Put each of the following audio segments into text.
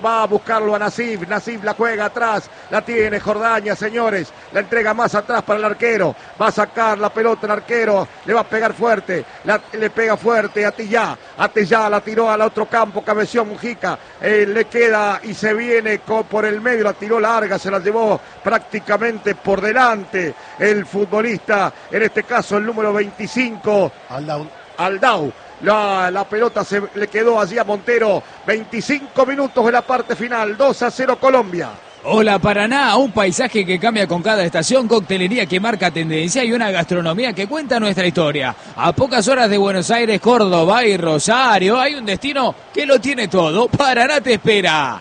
Va a buscarlo a Nasif, Nasif la juega atrás, la tiene Jordaña, señores, la entrega más atrás para el arquero, va a sacar la pelota el arquero, le va a pegar fuerte, le pega fuerte, Atillá la tiró al otro campo, cabeció Mujica, le queda y se viene por el medio, la tiró larga, se la llevó prácticamente por delante el futbolista, en este caso el número 25, Aldao. La pelota se le quedó allí a Montero. 25 minutos de la parte final. 2-0 Colombia. Hola Paraná, un paisaje que cambia con cada estación, coctelería que marca tendencia y una gastronomía que cuenta nuestra historia. A pocas horas de Buenos Aires, Córdoba y Rosario hay un destino que lo tiene todo. Paraná te espera.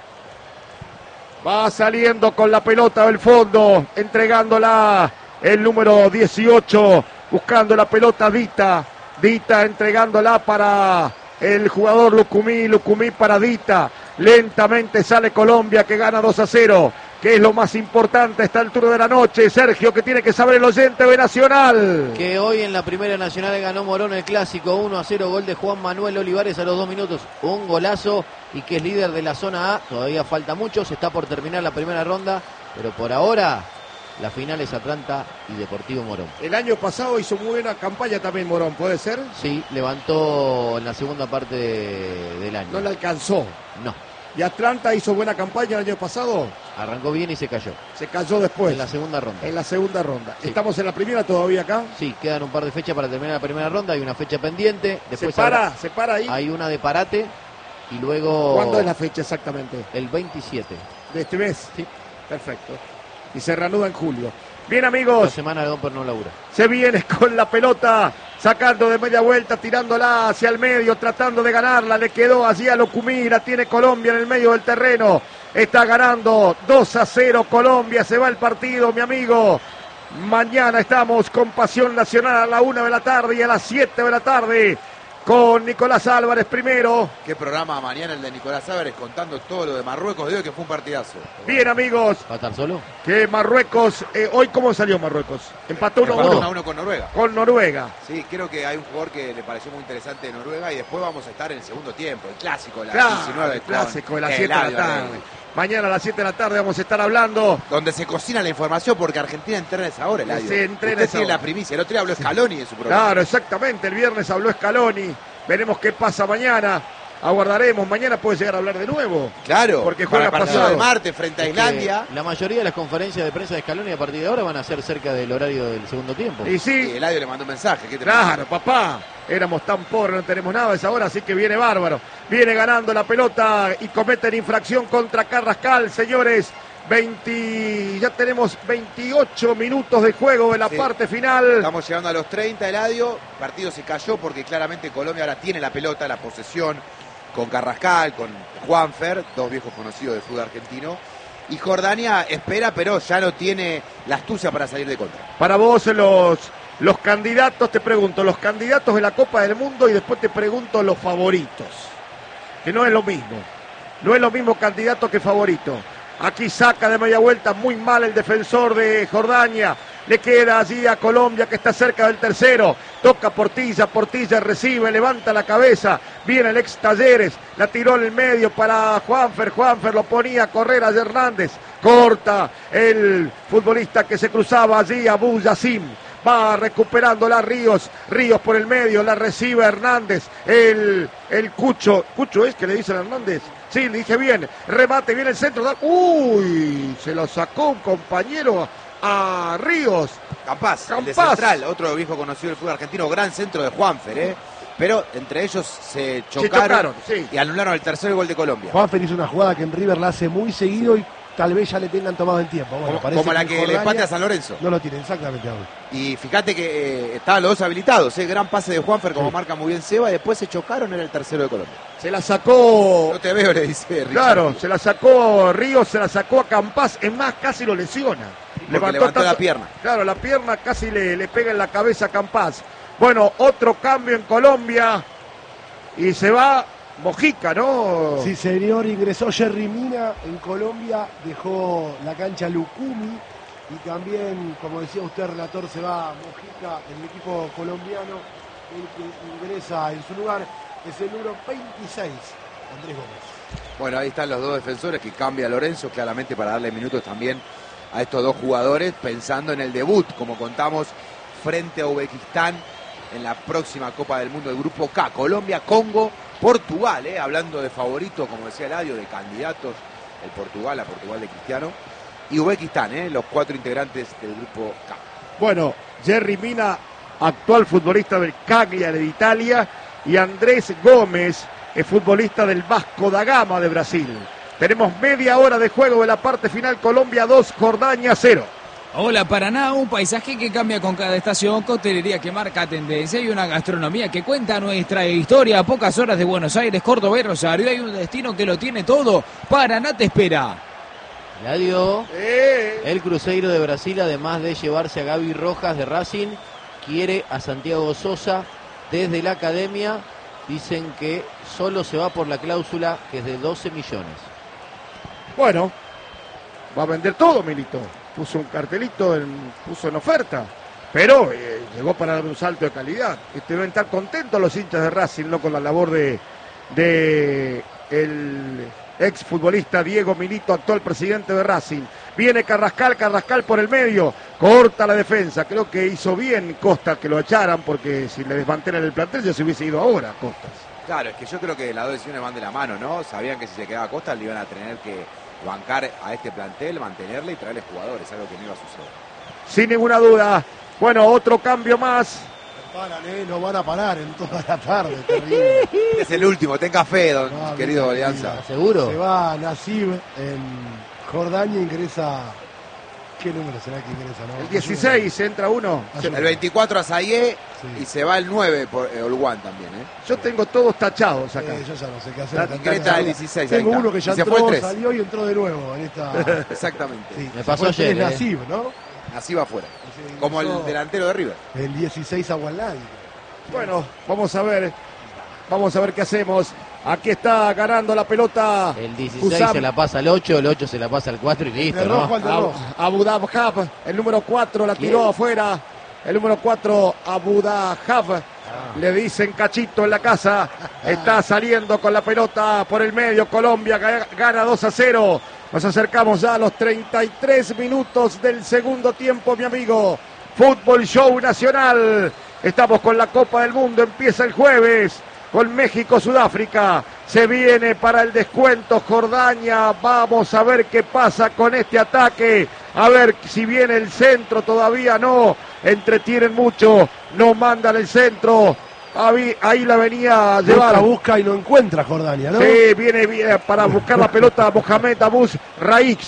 Va saliendo con la pelota del fondo, entregándola el número 18, buscando la pelota Dita entregándola para el jugador Lucumí para Dita. Lentamente sale Colombia que gana 2-0, que es lo más importante a esta altura de la noche. Sergio, que tiene que saber el oyente de Nacional. Que hoy en la Primera Nacional ganó Morón el clásico 1-0, gol de Juan Manuel Olivares a los 2 minutos. Un golazo y que es líder de la zona A. Todavía falta mucho, se está por terminar la primera ronda, pero por ahora la final es Atlanta y Deportivo Morón. El año pasado hizo muy buena campaña también Morón, ¿puede ser? Sí, levantó en la segunda parte del año. No le alcanzó. No. ¿Y Atlanta hizo buena campaña el año pasado? Arrancó bien y se cayó. Se cayó después. En la segunda ronda. En la segunda ronda. Sí. ¿Estamos en la primera todavía acá? Sí, quedan un par de fechas para terminar la primera ronda. Hay una fecha pendiente. Después ¿Se para ahí? Hay una de parate y luego... ¿Cuándo es la fecha exactamente? El 27. ¿De este mes? Sí. Perfecto. Y se reanuda en julio. Bien, amigos. La semana de Domper no labura. Se viene con la pelota, sacando de media vuelta, tirándola hacia el medio, tratando de ganarla. Le quedó allí a Lucumí, la tiene Colombia en el medio del terreno. Está ganando 2-0 Colombia. Se va el partido, mi amigo. Mañana estamos con Pasión Nacional a la 1 de la tarde y a las 7 de la tarde. Con Nicolás Álvarez primero. Qué programa mañana el de Nicolás Álvarez contando todo lo de Marruecos de hoy, que fue un partidazo. Bien, amigos. ¿Va a estar solo? Que Marruecos, hoy ¿cómo salió Marruecos? Empató 1-1 con Noruega. Con Noruega. Sí, creo que hay un jugador que le pareció muy interesante de Noruega y después vamos a estar en el segundo tiempo, el clásico, la 19. El clásico de las 7 de la tarde. Mañana a las 7 de la tarde vamos a estar hablando. Donde se cocina la información porque Argentina entrena a esa hora, Eladio. Se entrena Usted tiene la primicia. El otro día habló Scaloni en su programa. Claro, exactamente. El viernes habló Scaloni. Veremos qué pasa mañana. Aguardaremos. Mañana puede llegar a hablar de nuevo. Claro. Porque juega para el partido de martes frente a Islandia. La mayoría de las conferencias de prensa de Scaloni a partir de ahora van a ser cerca del horario del segundo tiempo. Y sí. Y Eladio le mandó un mensaje. ¿Qué te Claro, papá. Éramos tan pobres, no tenemos nada a esa hora, así que viene bárbaro. Viene ganando la pelota y cometen infracción contra Carrascal, señores. Ya tenemos 28 minutos de juego en la parte final. Estamos llegando a los 30, Eladio. El partido se cayó porque claramente Colombia ahora tiene la pelota, la posesión, con Carrascal, con Juanfer, dos viejos conocidos del fútbol argentino. Y Jordania espera, pero ya no tiene la astucia para salir de contra. Para vos, los candidatos, te pregunto, los candidatos de la Copa del Mundo y después te pregunto los favoritos. Que no es lo mismo. No es lo mismo candidato que favorito. Aquí saca de media vuelta muy mal el defensor de Jordania. Le queda allí a Colombia que está cerca del tercero. Toca Portilla recibe, levanta la cabeza. Viene el ex Talleres. La tiró en el medio para Juanfer. Juanfer lo ponía a correr a Hernández. Corta el futbolista que se cruzaba allí, Abu Yassim. Va recuperándola Ríos por el medio, la recibe Hernández, el Cucho es que le dicen a Hernández, sí, le dije bien, remate, viene el centro, uy, se lo sacó un compañero a Ríos. Campás, el de Central, otro viejo conocido del fútbol argentino, gran centro de Juanfer, pero entre ellos se chocaron sí. Y anularon el tercer gol de Colombia. Juanfer hizo una jugada que en River la hace muy seguido y tal vez ya le tengan tomado el tiempo. Bueno, como la que le empate a San Lorenzo. No lo tiene, exactamente. Y fíjate que estaban los dos habilitados. Gran pase de Juanfer, como marca muy bien Seba. Y después se chocaron, era el tercero de Colombia. Se la sacó... No te veo, le dice Richard. Claro, se la sacó Ríos, se la sacó a Campás. Es más, casi lo lesiona. Levantó la pierna. Claro, la pierna casi le pega en la cabeza a Campás. Bueno, otro cambio en Colombia. Y se va... Mojica, ¿no? Sí, señor, ingresó Jerry Mina en Colombia, dejó la cancha Lucumí y también, como decía usted, relator, se va Mojica en el equipo colombiano. El que ingresa en su lugar es el número 26, Andrés Gómez. Bueno, ahí están los dos defensores que cambia Lorenzo claramente para darle minutos también a estos dos jugadores, pensando en el debut, como contamos, frente a Uzbekistán en la próxima Copa del Mundo del Grupo K. Colombia, Congo, Portugal, hablando de favoritos, como decía Eladio, de candidatos, la Portugal de Cristiano, y Uzbekistán, los 4 integrantes del Grupo K. Bueno, Yerry Mina, actual futbolista del Cagliari de Italia, y Andrés Gómez, es futbolista del Vasco da Gama de Brasil. Tenemos media hora de juego de la parte final, Colombia 2, Jordania 0. Hola Paraná, un paisaje que cambia con cada estación, coctelería que marca tendencia y una gastronomía que cuenta nuestra historia. A pocas horas de Buenos Aires, Córdoba y Rosario hay un destino que lo tiene todo. Paraná te espera. Eladio, el Cruzeiro de Brasil, además de llevarse a Gaby Rojas de Racing, quiere a Santiago Sosa desde la academia. Dicen que solo se va por la cláusula, que es de 12 millones. Bueno, va a vender todo, Milito. Puso un cartelito, puso en oferta, pero llegó para dar un salto de calidad. Deben estar contentos los hinchas de Racing, ¿no? Con la labor de el exfutbolista Diego Milito, actual presidente de Racing. Viene Carrascal por el medio, corta la defensa. Creo que hizo bien Costas que lo echaran, porque si le desmantelan el plantel ya se hubiese ido ahora Costas. Claro, es que yo creo que las dos decisiones van de la mano, ¿no? Sabían que si se quedaba Costas le iban a tener que bancar a este plantel, mantenerle y traerle jugadores, algo que no iba a suceder. Sin ninguna duda. Bueno, otro cambio más. No van a parar en toda la tarde, terrible. Es el último, tenga fe, querido Alianza. ¿Seguro? Se va Nasib en Jordania, ingresa. ¿Qué número será que ingresa? ¿No? El 16 entra uno. El 24 a Sayé, sí. Y se va el 9 por Olguán también, Yo tengo todos tachados acá. Yo ya no sé qué hacer. Increta el 16. Tengo uno que ya se fue entró, 3. salió y entró de nuevo en esta. Exactamente. Sí, me pasó ayer. ayer. Nasib, ¿no? Así va afuera. Sí, como el delantero de River. El 16 a Waladi. Bueno, vamos a ver qué hacemos. Aquí está ganando la pelota. El 16 Husam. se la pasa al 8, el 8 se la pasa al 4 y listo, De rojo ¿no? al de rojo. Abu Dahab, el número 4 la tiró afuera. El número 4, Abu Dahab. Le dicen cachito en la casa. Está saliendo con la pelota por el medio. Colombia gana 2-0. Nos acercamos ya a los 33 minutos del segundo tiempo, mi amigo. Fútbol Show Nacional. Estamos con la Copa del Mundo. Empieza el jueves con México-Sudáfrica. Se viene para el descuento Jordania. Vamos a ver qué pasa con este ataque. A ver si viene el centro. Todavía no. Entretienen mucho. No mandan el centro. Ahí la venía a llevar. Busca y no encuentra Jordania, ¿no? Sí, viene para buscar la pelota Mohamed Abus Raik.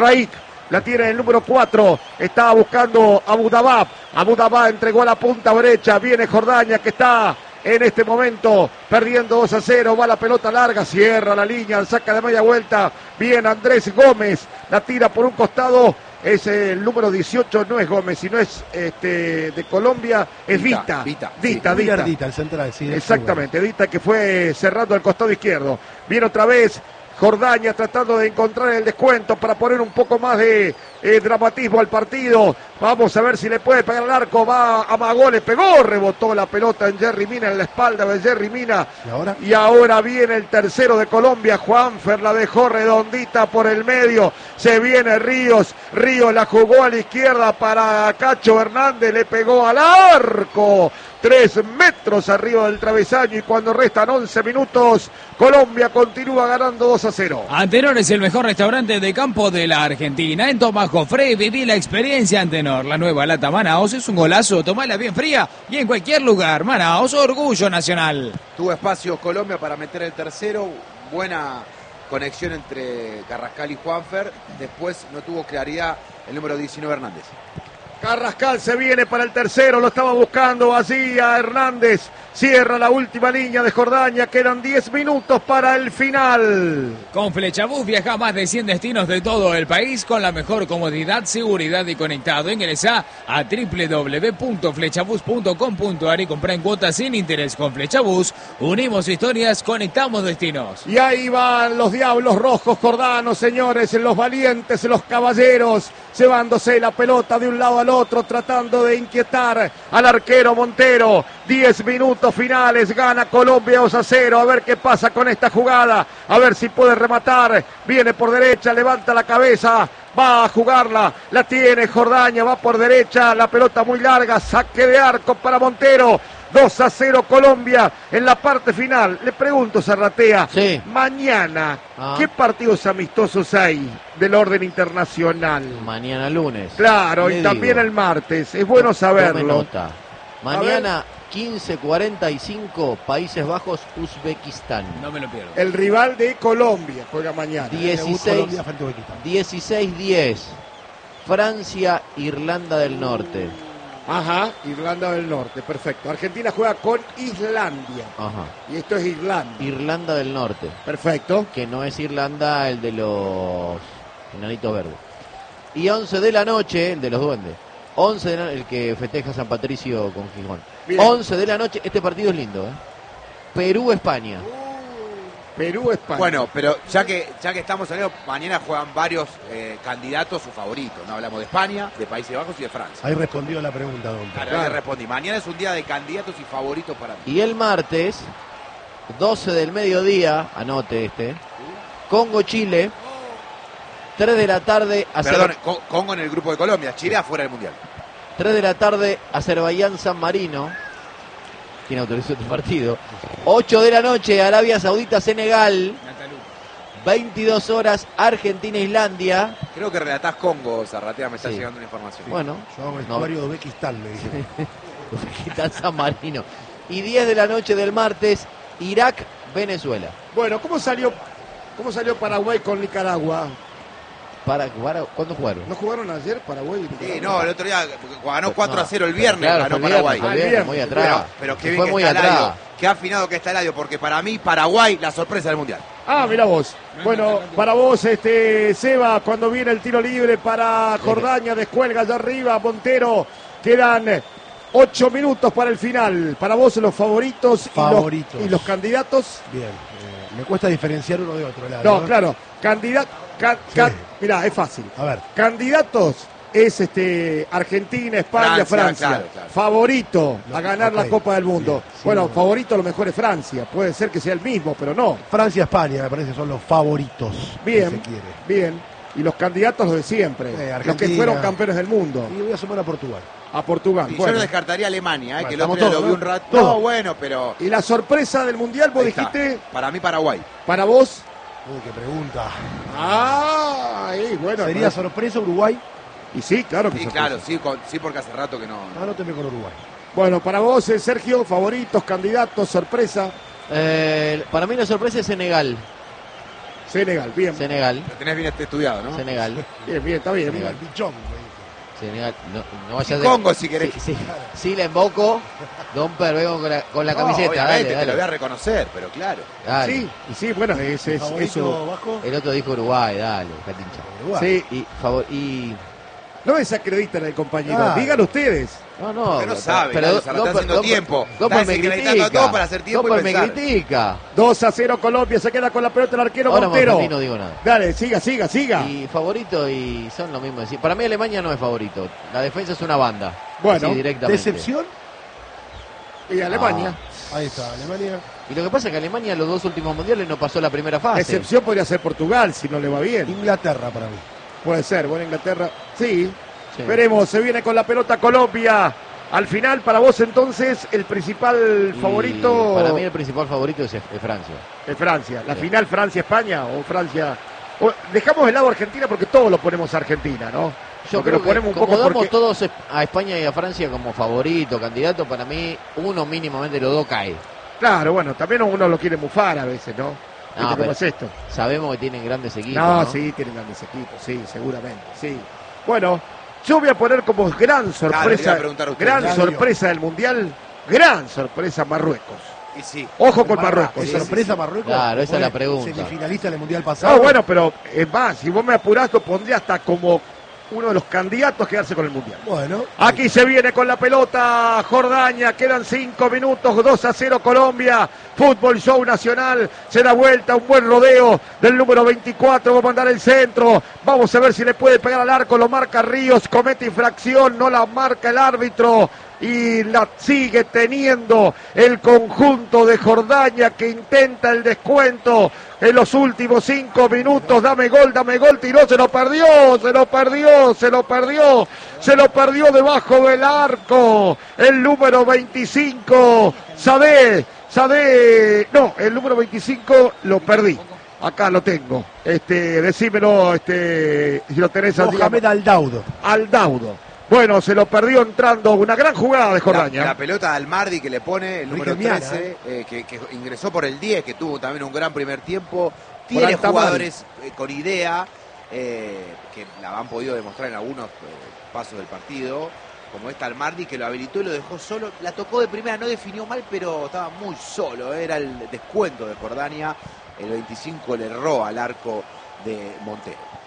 La tiene el número 4. Estaba buscando Abu Dahab. Abu Dahab entregó a la punta derecha. Viene Jordania que está en este momento perdiendo 2-0. Va la pelota larga. Cierra la línea. Saca de media vuelta. Bien Andrés Gómez. La tira por un costado. Es el número 18. No es Gómez, sino es de Colombia. Es Vita. Dita. El central, sí. Exactamente. Dita que fue cerrando el costado izquierdo. Viene otra vez Jordania tratando de encontrar el descuento para poner un poco más de dramatismo al partido. Vamos a ver si le puede pegar al arco. Va amagó, le pegó, rebotó la pelota en Yerry Mina, en la espalda de Yerry Mina. Y ahora viene el tercero de Colombia. Juanfer la dejó redondita por el medio. Se viene Ríos la jugó a la izquierda para Cacho Hernández. Le pegó al arco. 3 metros arriba del travesaño y cuando restan 11 minutos, Colombia continúa ganando 2-0. Antenor es el mejor restaurante de campo de la Argentina. En Tomás Jofré viví la experiencia Antenor. La nueva lata Manaos es un golazo, tomala bien fría y en cualquier lugar. Manaos, orgullo nacional. Tuvo espacio Colombia para meter el tercero. Buena conexión entre Carrascal y Juanfer. Después no tuvo claridad el número 19 Hernández. Carrascal se viene para el tercero, lo estaba buscando allí a Hernández. Cierra la última línea de Jordania, quedan 10 minutos para el final. Con Flechabús viaja a más de 100 destinos de todo el país con la mejor comodidad, seguridad y conectado. Ingresa a www.flechabús.com.ar y compra en cuotas sin interés. Con Flechabús unimos historias, conectamos destinos. Y ahí van los diablos rojos jordanos, señores, los valientes, los caballeros, llevándose la pelota de un lado al otro, tratando de inquietar al arquero Montero. 10 minutos finales, gana Colombia 2-0. A ver qué pasa con esta jugada, a ver si puede rematar. Viene por derecha, levanta la cabeza, va a jugarla, la tiene Jordania, va por derecha, la pelota muy larga, saque de arco para Montero. 2-0 Colombia en la parte final. Le pregunto, Zarratea, Sí. mañana, ¿qué partidos amistosos hay del orden internacional? Mañana lunes. Claro, Le y también digo. el martes, es bueno Tome saberlo. nota. Mañana 15:45, Países Bajos, Uzbekistán. No me lo pierdo. El rival de Colombia juega mañana. 16, Colombia frente a Uzbekistán. 16:10, Francia, Irlanda del Norte. Ajá, Irlanda del Norte, perfecto. Argentina juega con Islandia. Ajá. Y esto es Irlanda. Irlanda del Norte, Perfecto. que no es Irlanda el de los enanitos verdes. Y 11 de la noche, el de los duendes. 11 de la, el que festeja San Patricio con Gijón. Bien. 11 de la noche, este partido es lindo, ¿eh? Perú-España. Perú, España. Bueno, pero ya que estamos saliendo, mañana juegan varios candidatos o favoritos. No hablamos de España, de Países Bajos y de Francia. Ahí respondió la pregunta, don. Claro, ahí le respondí. Mañana es un día de candidatos y favoritos para mí. Y el martes, 12 del mediodía, anote este, Congo-Chile, 3 de la tarde, Perdón, Congo en el grupo de Colombia, Chile afuera del Mundial. 3 de la tarde, Azerbaiyán-San Marino. ¿Quién autorizó este partido? 8 de la noche, Arabia Saudita-Senegal. 22 horas, Argentina-Islandia. Creo que relatás Congo, Zarratea, me está Sí. llegando una información. Bueno, Yo hago no, vestuario de Uzbekistán, me dice. Uzbekistán-San Marino. Y 10 de la noche del martes, Irak-Venezuela. Bueno, ¿cómo salió Paraguay con Nicaragua? ¿Cuándo jugaron? ¿No jugaron ayer Paraguay y Nicaragua? Sí, no, el otro día ganó 4-0 el No, viernes, claro, ganó fue el Paraguay. viernes, fue el viernes, muy atrás. Pero qué Se bien fue que muy está atrás. Eladio, qué afinado que está Eladio, porque para mí Paraguay la sorpresa del Mundial. Ah, mira vos. Bueno, para vos, Seba, cuando viene el tiro libre para Jordania, descuelga allá arriba, Montero, quedan 8 minutos para el final. Para vos, los favoritos, Favoritos. Y los candidatos. Bien, me cuesta diferenciar uno de otro. No, claro, mirá, es fácil. A ver, Candidatos es Argentina, España, Francia. Claro, claro. Favorito a ganar ok. la Copa del Mundo. Bien, sí, Bueno, no. favorito a lo mejor es Francia. Puede ser que sea el mismo, pero no. Francia-España me parece son los favoritos. Si Bien, se quiere. bien. Y los candidatos los de siempre. Los que Argentina. fueron campeones del mundo. Y voy a sumar a Portugal. A Portugal. Y yo Bueno. no descartaría a Alemania, que el Bueno, otro día estamos lo vi un todos, rato. ¿no? No, Todos. bueno, pero. Y la sorpresa del Mundial, vos ahí está. dijiste, Para mí Paraguay. para vos. Uy, qué pregunta. Bueno. ¿Sería para- sorpresa Uruguay? Y sí, claro que Sí, sorpresa. claro, sí, porque hace rato que no. Anóteme con Uruguay. Bueno, para vos, Sergio, favoritos, candidatos, sorpresa. Para mí la sorpresa es Senegal. Senegal, bien. Senegal. Lo tenés bien estudiado, ¿no? Senegal. Bien, está bien. Senegal. El bichón, me dice. Senegal. No vaya a Congo, si querés. Sí, la invoco. Don Per, vengo con la No, camiseta. obviamente, Dale, te lo voy a dale. reconocer, pero claro. Dale. Sí, y sí, bueno, es Favorito eso. bajo. El otro dijo Uruguay, dale, Catincha. Uruguay. Sí, Y no desacrediten al compañero, Claro. díganlo ustedes. no, Porque no sabe, Eladio, se lo está haciendo tiempo. Doppel Está me desacreditando a critica. todos para hacer tiempo y Doppel me pensar. critica. 2-0 Colombia, se queda con la pelota el arquero Ahora Montero. Monfrati no digo nada. Dale, siga. Y favorito y son lo mismo. Para mí Alemania no es favorito. La defensa es una banda. Bueno, Así directamente. ¿Decepción? Y Alemania. Ahí está, Alemania. Y lo que pasa es que Alemania los 2 últimos mundiales no pasó la primera fase. Excepción podría ser Portugal, si no le va bien. Inglaterra para mí. Puede ser, bueno, Inglaterra. Sí, Sí. veremos, se viene con la pelota Colombia. Al final, para vos entonces, el principal Y favorito Para mí el principal favorito es Francia. es Francia. La Sí. final Francia-España o Francia... dejamos de lado Argentina porque todos lo ponemos a Argentina, ¿no? Yo Porque creo lo ponemos que un como poco damos porque... todos a España y a Francia como favorito, candidato, para mí uno mínimamente los dos cae. Claro, bueno, también uno lo quiere mufar a veces, ¿no? ¿Viste cómo pero es esto? sabemos que tienen grandes equipos. No, ¿no? sí, tienen grandes equipos, sí, seguramente, sí. Bueno, yo voy a poner como gran le iba sorpresa, a preguntar a usted. gran Eladio. sorpresa del Mundial, gran sorpresa Marruecos. Y sí. Ojo con Marruecos. ¿Es ¿eh? sorpresa Marruecos? Claro, esa es la Fue pregunta. Semifinalista del Mundial pasado. No, bueno, pero es más, si vos me apurás, lo pondría hasta como uno de los candidatos a quedarse con el Mundial. Bueno. Aquí se viene con la pelota Jordania, quedan 5 minutos, 2-0 Colombia, fútbol show nacional, se da vuelta, un buen rodeo del número 24, va a mandar el centro, vamos a ver si le puede pegar al arco, lo marca Ríos, comete infracción, no la marca el árbitro y la sigue teniendo el conjunto de Jordania que intenta el descuento en los últimos 5 minutos. Dame gol, tiró, se lo perdió debajo del arco el número 25, el número 25 lo perdí. Acá lo tengo. Decímelo, si lo tenés. Mohamed Aldaudo. Bueno, se lo perdió entrando, una gran jugada de Jordania. La pelota de Almardi que le pone el número 13, que ingresó por el 10, que tuvo también un gran primer tiempo. Tiene jugadores con idea, que la han podido demostrar en algunos pasos del partido, como esta Almardi, que lo habilitó y lo dejó solo. La tocó de primera, no definió mal, pero estaba muy solo. Era el descuento de Jordania. El 25 le erró al arco de Montero.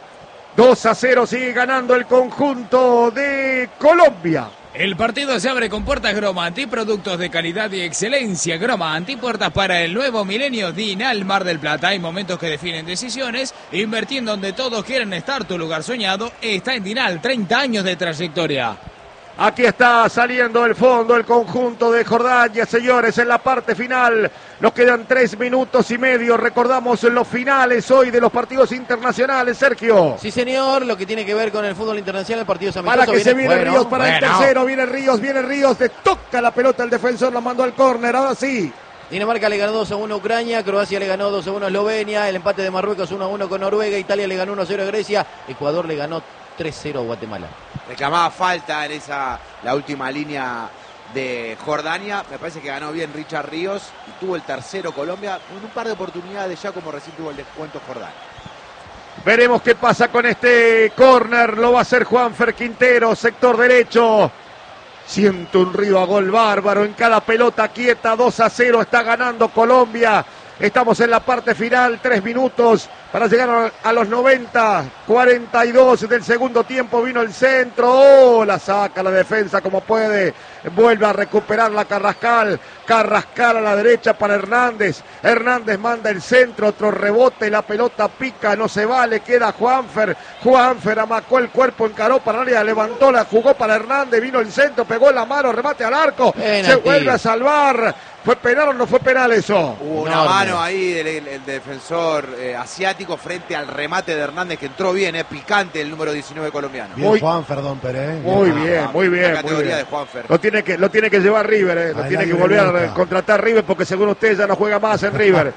2-0 sigue ganando el conjunto de Colombia. El partido se abre con puertas Gromanti, productos de calidad y excelencia. Gromanti, puertas para el nuevo milenio. Dinal Mar del Plata. Hay momentos que definen decisiones. Invertir en donde todos quieren estar. Tu lugar soñado está en Dinal. 30 años de trayectoria. Aquí está saliendo el fondo el conjunto de Jordania, señores, en la parte final. Nos quedan 3 minutos y medio. Recordamos los finales hoy de los partidos internacionales, Sergio. Sí, señor, lo que tiene que ver con el fútbol internacional, partidos amistosos. Para que se viene Ríos para el tercero, viene Ríos, le toca la pelota al defensor, lo mandó al córner, ahora sí. Dinamarca le ganó 2-1 a Ucrania, Croacia le ganó 2-1 a Eslovenia, el empate de Marruecos 1-1 con Noruega, Italia le ganó 1-0 a Grecia, Ecuador le ganó 3-0 a Guatemala. Reclamaba falta en la última línea de Jordania. Me parece que ganó bien Richard Ríos y tuvo el tercero Colombia con un par de oportunidades ya, como recién tuvo el descuento Jordania. Veremos qué pasa con este córner. Lo va a hacer Juanfer Quintero, sector derecho. Siento un río a gol bárbaro en cada pelota quieta. 2-0 está ganando Colombia. Estamos en la parte final, 3 minutos para llegar a los 90, 42 del segundo tiempo, vino el centro, la saca la defensa como puede, vuelve a recuperar la Carrascal a la derecha para Hernández manda el centro, otro rebote, la pelota pica, no se vale, queda Juanfer amacó el cuerpo, encaró para el área, levantó, la jugó para Hernández, vino el centro, pegó la mano, remate al arco, se vuelve a salvar. ¿Fue penal o no fue penal eso? Hubo una mano ahí del defensor asiático frente al remate de Hernández, que entró bien, picante el número 19 colombiano. Bien Juanfer, don Pérez. Muy bien. La categoría de Juanfer. Lo tiene que llevar River, lo tiene que volver a contratar River, porque según usted ya no juega más en River.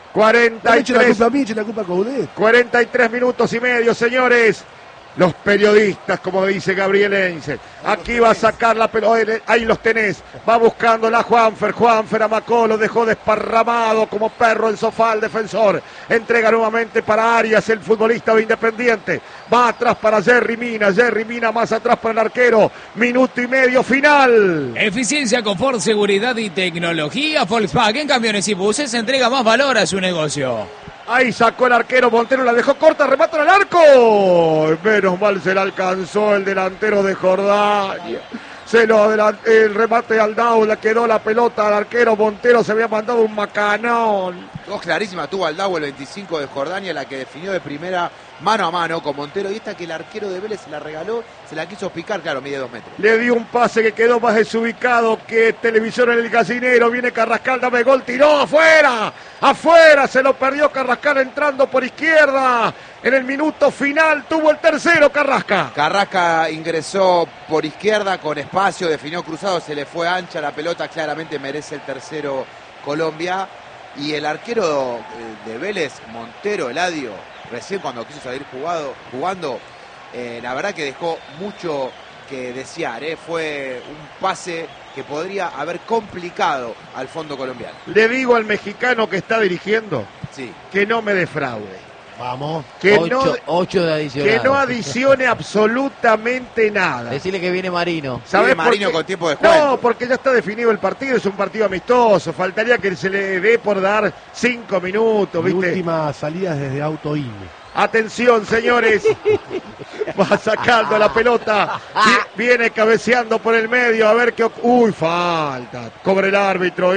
43 minutos y medio, señores. Los periodistas, como dice Gabriel Heinze. Aquí va a sacar la pelota, ahí los tenés. Va buscando la Juanfer amacó, lo dejó desparramado como perro el sofá al defensor. Entrega nuevamente para Arias, el futbolista de Independiente. Va atrás para Jerry Mina más atrás para el arquero. Minuto y medio final. Eficiencia, confort, seguridad y tecnología. Volkswagen Camiones y Buses entrega más valor a su negocio. Ahí sacó el arquero, Montero la dejó corta, remata al arco. Menos mal se la alcanzó el delantero de Jordania. El remate al Aldao, le quedó la pelota al arquero. Montero se había mandado un macanón. Dos clarísimas tuvo Aldao, el 25 de Jordania, la que definió de primera mano a mano con Montero. Y esta que el arquero de Vélez se la regaló, se la quiso picar, claro, mide 2 metros. Le dio un pase que quedó más desubicado que televisor en el gallinero. Viene Carrascal, dame gol, tiró afuera, se lo perdió Carrascal entrando por izquierda. En el minuto final tuvo el tercero Carrasca ingresó por izquierda con espacio, definió cruzado, se le fue ancha la pelota, claramente merece el tercero Colombia. Y el arquero de Vélez, Montero, Eladio, recién cuando quiso salir jugando, la verdad que dejó mucho que desear. Fue un pase que podría haber complicado al fondo colombiano. Le digo al mexicano que está dirigiendo, sí, que no me defraude. Vamos. Que 8 de adicional. Que no adicione absolutamente nada. Decirle que viene Marino. ¿Sabes Marino con tiempo de juego? No, porque ya está definido el partido, es un partido amistoso. Faltaría que se le dé por dar 5 minutos, ¿viste? Última salida desde Autoin. Atención, señores. Va sacando la pelota. Viene cabeceando por el medio. A ver qué... Uy, falta. Cobra el árbitro.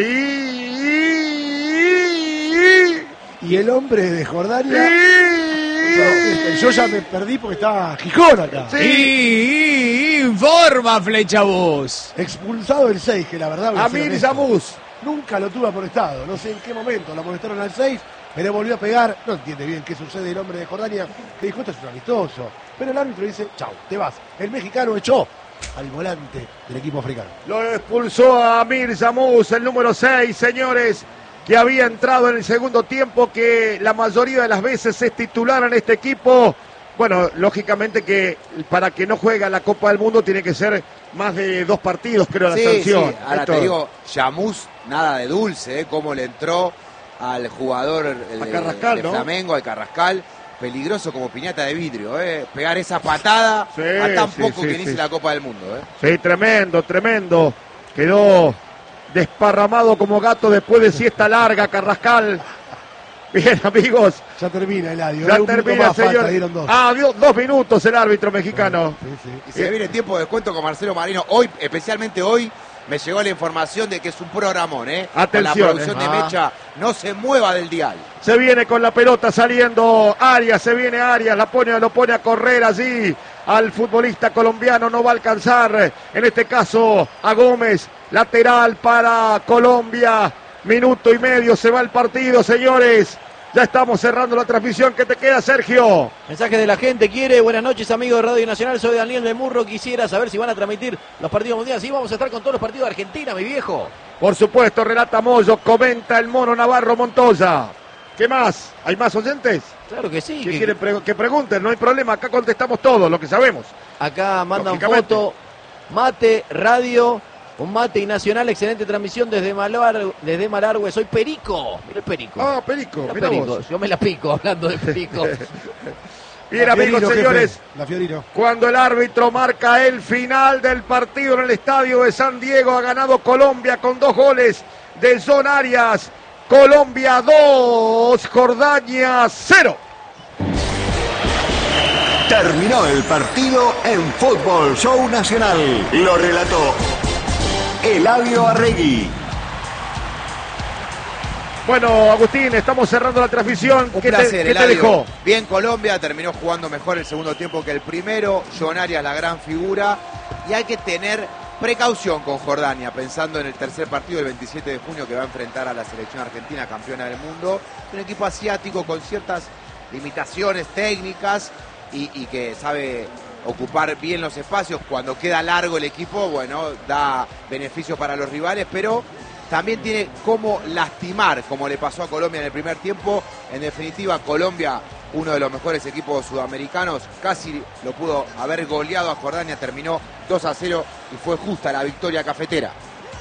Y el hombre de Jordania... Yo ya me perdí porque estaba Gijón acá. Sí. Informa Flecha Bus. Expulsado el 6, que la verdad... Amir Yamuz. Nunca lo tuvo amonestado. No sé en qué momento lo amonestaron al 6, pero volvió a pegar. No entiende bien qué sucede el hombre de Jordania. Le dijo, esto es un amistoso. Pero el árbitro dice, chau, te vas. El mexicano echó al volante del equipo africano. Lo expulsó a Amir Yamuz, el número 6, señores, que había entrado en el segundo tiempo, que la mayoría de las veces es titular en este equipo. Bueno, lógicamente que para que no juegue a la Copa del Mundo tiene que ser más de 2 partidos, creo, la sanción. Sí. Ahora te digo, Yamuz, nada de dulce, cómo le entró al jugador Carrascal, de ¿no? Flamengo, al Carrascal, peligroso como piñata de vidrio, pegar esa patada a tan poco que inicie la Copa del Mundo. Sí, tremendo, tremendo. Quedó desparramado como gato después de siesta larga, Carrascal. Bien, amigos. Ya termina el audio. Ya termina, señor. Dieron 2. Dio 2 minutos el árbitro mexicano. Sí. Y se viene tiempo de descuento con Marcelo Marino. Hoy, especialmente hoy, me llegó la información de que es un programón, Atención, con la producción de Mecha, no se mueva del dial. Se viene con la pelota saliendo Arias, se viene Arias, lo pone a correr allí al futbolista colombiano, no va a alcanzar, en este caso a Gómez, lateral para Colombia, minuto y medio, se va el partido, señores. Ya estamos cerrando la transmisión. ¿Qué te queda, Sergio? Mensaje de la gente. Quiere, buenas noches, amigos de Radio Nacional. Soy Daniel del Murro. Quisiera saber si van a transmitir los partidos mundiales. Sí, vamos a estar con todos los partidos de Argentina, mi viejo. Por supuesto, relata Moyo, comenta el Mono Navarro Montoya. ¿Qué más? ¿Hay más oyentes? Claro que sí. ¿Qué quieren que pregunten? No hay problema, acá contestamos todo lo que sabemos. Acá mandan Lógicamente. foto. Mate, radio. Un mate y Nacional, excelente transmisión desde Malargüe. Soy Perico. Mira el Perico. Ah, Perico, Mira mira Perico. vos. Yo me la pico hablando de Perico. Bien, La amigos, Fiorino, señores. jefe. La Fiorino. Cuando el árbitro marca el final del partido en el estadio de San Diego, ha ganado Colombia con 2 goles de John Arias. Colombia 2, Jordania 0. Terminó el partido en Fútbol Show Nacional. Lo relató Eladio Arregui. Bueno, Agustín, estamos cerrando la transmisión. Un ¿Qué placer, te Eladio. dejó? Bien, Colombia terminó jugando mejor el segundo tiempo que el primero. John Arias, la gran figura. Y hay que tener precaución con Jordania, pensando en el tercer partido del 27 de junio que va a enfrentar a la selección argentina, campeona del mundo. Un equipo asiático con ciertas limitaciones técnicas y que sabe ocupar bien los espacios. Cuando queda largo el equipo, bueno, da beneficios para los rivales, pero también tiene cómo lastimar, como le pasó a Colombia en el primer tiempo. En definitiva, Colombia, uno de los mejores equipos sudamericanos, casi lo pudo haber goleado a Jordania, terminó 2-0 y fue justa la victoria cafetera.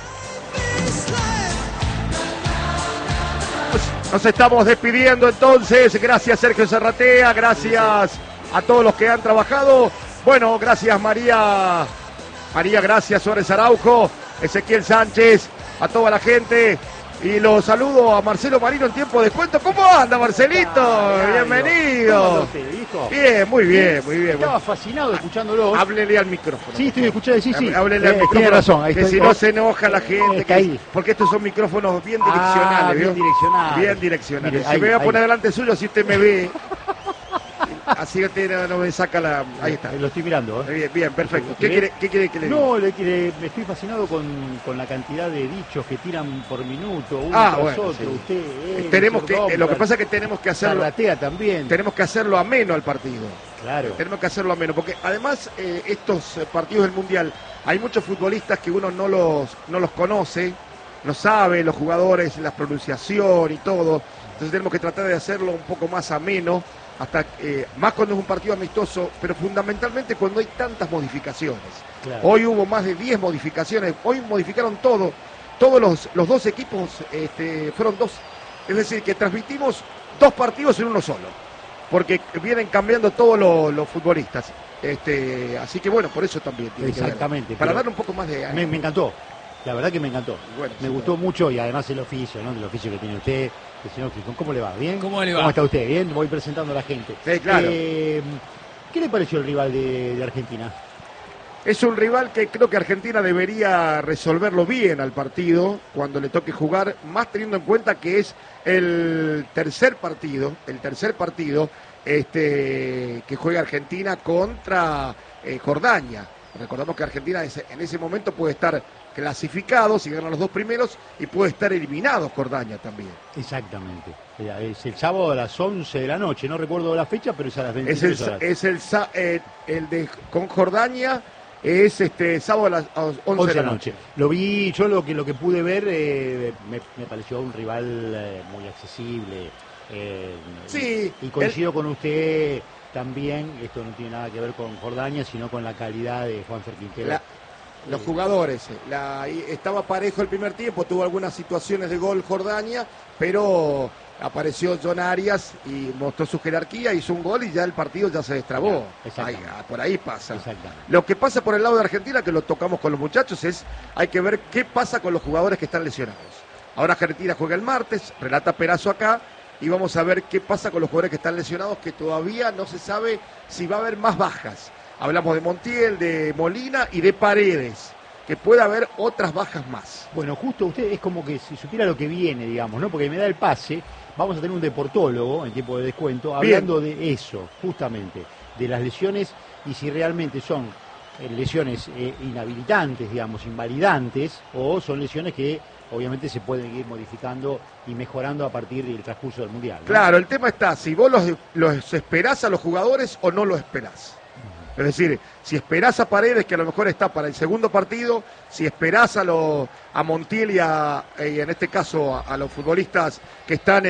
Nos estamos despidiendo entonces. Gracias, Sergio Serratea. Gracias a todos los que han trabajado. Bueno, gracias, María. Gracias, Suárez Araujo, Ezequiel Sánchez, a toda la gente. Y los saludo a Marcelo Marino en tiempo de descuento. ¿Cómo anda, Marcelito? Bienvenido. Bien, muy bien, muy bien. Estaba fascinado escuchándolo. Háblele al micrófono. Sí, estoy escuchando, sí. Háblele al micrófono. Tiene razón. Ahí que estoy. si no se enoja la gente. Está ahí. Porque estos son micrófonos bien direccionales. Bien ¿vio? direccionales. Bien direccionales. Mire, Si ahí, me voy a ahí. poner delante suyo, si usted me ve. Así que no me saca la... Ahí está. Lo estoy mirando. Bien, perfecto. ¿Qué quiere que le diga? No, me estoy fascinado con la cantidad de dichos que tiran por minuto, uno tras bueno, otro. sí. Usted, Tenemos que, señor lo que Doppler, pasa es que tenemos que hacerlo... Zarratea también. Tenemos que hacerlo ameno al partido. Claro. Tenemos que hacerlo ameno, porque además estos partidos del Mundial, hay muchos futbolistas que uno no los conoce, no sabe, los jugadores, la pronunciación y todo. Entonces tenemos que tratar de hacerlo un poco más ameno, hasta más cuando es un partido amistoso, pero fundamentalmente cuando hay tantas modificaciones. Claro. Hoy hubo más de 10 modificaciones, hoy modificaron todo, todos los 2 equipos fueron 2, es decir, que transmitimos 2 partidos en uno solo, porque vienen cambiando todos los futbolistas. Así que bueno, por eso también tiene que ver, Exactamente. para pero darle un poco más de ánimo. me encantó. La verdad que me encantó. Bueno, me sí, gustó mucho y además el oficio, ¿no? El oficio que tiene usted, el señor Fijón. ¿Cómo le va? ¿Bien? ¿Cómo le va? ¿Cómo está usted? ¿Bien? Voy presentando a la gente. Sí, claro. ¿Qué le pareció el rival de Argentina? Es un rival que creo que Argentina debería resolverlo bien al partido cuando le toque jugar, más teniendo en cuenta que es el tercer partido que juega Argentina contra Jordania. Recordamos que Argentina en ese momento puede estar clasificado si ganan los dos primeros y puede estar eliminado Jordania también. Exactamente. Es el sábado a las 11 de la noche, no recuerdo la fecha, pero es a las 23 horas. El de con Jordania es sábado a las 11 de la noche. Lo vi, yo lo que pude ver me pareció un rival muy accesible. Sí. Y coincido con usted también, esto no tiene nada que ver con Jordania, sino con la calidad de Juanfer Quintero. Los jugadores, estaba parejo el primer tiempo, tuvo algunas situaciones de gol Jordania, pero apareció John Arias y mostró su jerarquía, hizo un gol y ya el partido ya se destrabó. Por ahí pasa. Lo que pasa por el lado de Argentina, que lo tocamos con los muchachos, hay que ver qué pasa con los jugadores que están lesionados. Ahora Argentina juega el martes, relata Perazo acá, y vamos a ver qué pasa con los jugadores que están lesionados, que todavía no se sabe si va a haber más bajas. Hablamos de Montiel, de Molina y de Paredes, que puede haber otras bajas más. Bueno, justo usted es como que si supiera lo que viene, digamos, ¿no? Porque me da el pase, vamos a tener un deportólogo en tiempo de descuento, hablando de eso, justamente, de las lesiones y si realmente son lesiones inhabilitantes, digamos, invalidantes, o son lesiones que obviamente se pueden ir modificando y mejorando a partir del transcurso del Mundial, ¿no? Claro, el tema está, si vos los esperás a los jugadores o no los esperás. Es decir, si esperás a Paredes, que a lo mejor está para el segundo partido, si esperás a Montiel y en este caso a los futbolistas que están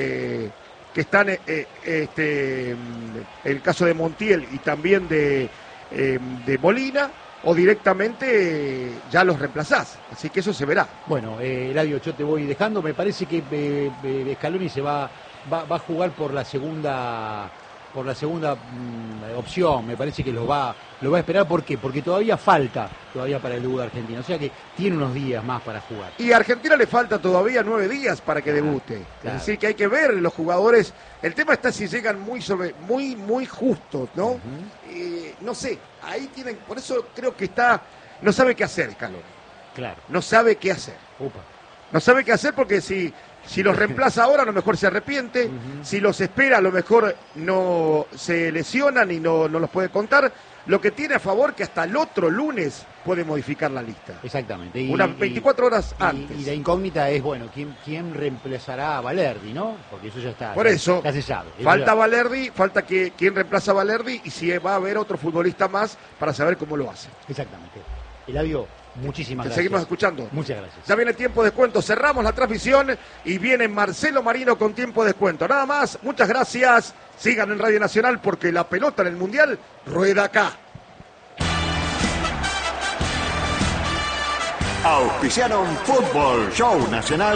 el caso de Montiel y también de Molina, o directamente ya los reemplazás. Así que eso se verá. Bueno, Eladio, yo te voy dejando. Me parece que Scaloni se va a jugar por la segunda opción. Me parece que lo va a esperar. ¿Por qué? Porque todavía falta para el debut de Argentina. O sea que tiene unos días más para jugar. Y a Argentina le falta todavía 9 días para que debute. Claro. Es decir, que hay que ver los jugadores. El tema está si llegan muy justos, ¿no? No sé, ahí tienen, por eso creo que no sabe qué hacer Scaloni. Claro. No sabe qué hacer. Upa. No sabe qué hacer porque si los reemplaza ahora a lo mejor se arrepiente, si los espera a lo mejor no se lesionan y no los puede contar. Lo que tiene a favor que hasta el otro lunes puede modificar la lista. Exactamente. Unas 24 horas antes. Y la incógnita es, bueno, ¿quién reemplazará a Valerdi, no? Porque eso ya está. Por eso, ya se sabe. Falta Valerdi, falta quién reemplaza a Valerdi y si va a haber otro futbolista más para saber cómo lo hace. Exactamente. Eladio, muchísimas Te gracias. seguimos escuchando. Muchas gracias. Ya viene tiempo de descuento, cerramos la transmisión y viene Marcelo Marino con tiempo de descuento. Nada más, muchas gracias. Sigan en Radio Nacional porque la pelota en el Mundial rueda acá. Auspiciaron Fútbol Show Nacional.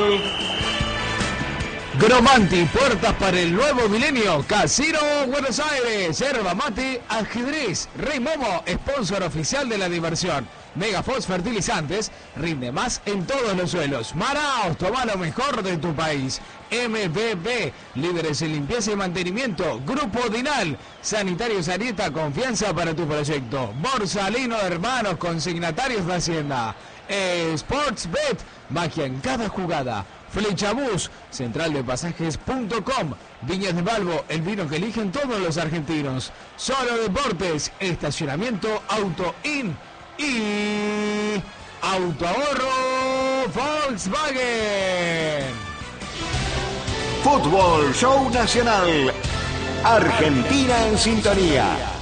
Gromanti, puertas para el nuevo milenio. Casino Buenos Aires, yerba mate, ajedrez. Rey Momo, sponsor oficial de la diversión. Megafox Fertilizantes, rinde más en todos los suelos. Maraos, toma lo mejor de tu país. MBB, líderes en limpieza y mantenimiento. Grupo Dinal, Sanitarios Arieta, confianza para tu proyecto. Borsalino Hermanos, consignatarios de Hacienda. Sportsbet, magia en cada jugada. Flechabús, centraldepasajes.com. Viñas de Balbo, el vino que eligen todos los argentinos. Solo Deportes, estacionamiento Auto-In y Autoahorro Volkswagen. Fútbol Show Nacional. Argentina en sintonía.